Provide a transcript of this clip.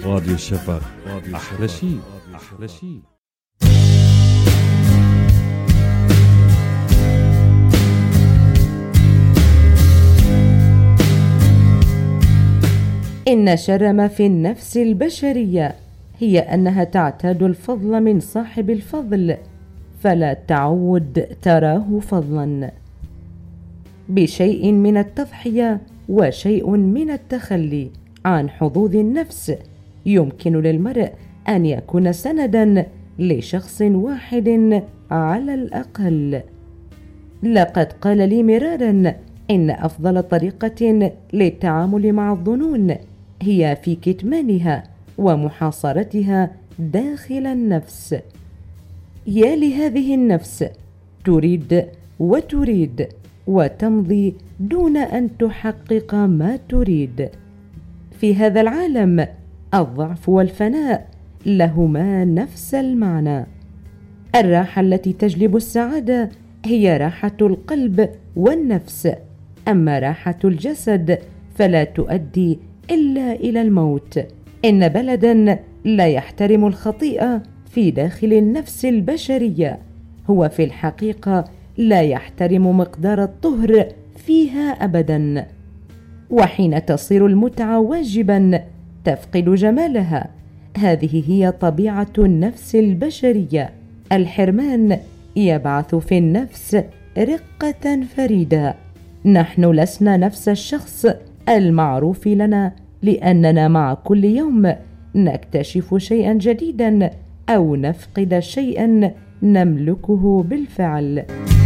راديو الشفق، أحلى شيء أحلى شيء. إن شر ما في النفس البشرية هي أنها تعتاد الفضل من صاحب الفضل، فلا تعود تراه فضلا. بشيء من التضحية وشيء من التخلي عن حظوظ النفس يمكن للمرء أن يكون سندا لشخص واحد على الأقل. لقد قال لي مرارا إن أفضل طريقة للتعامل مع الظنون هي في كتمانها ومحاصرتها داخل النفس. يا لهذه النفس تريد وتريد وتمضي دون أن تحقق ما تريد. في هذا العالم الضعف والفناء لهما نفس المعنى. الراحة التي تجلب السعادة هي راحة القلب والنفس، أما راحة الجسد فلا تؤدي إلا إلى الموت. إن بلدا لا يحترم الخطيئة في داخل النفس البشرية هو في الحقيقة لا يحترم مقدار الطهر فيها أبدا. وحين تصير المتعة واجبا تفقد جمالها. هذه هي طبيعة النفس البشرية. الحرمان يبعث في النفس رقة فريدة. نحن لسنا نفس الشخص المعروف لنا، لأننا مع كل يوم نكتشف شيئا جديدا أو نفقد شيئا نملكه بالفعل.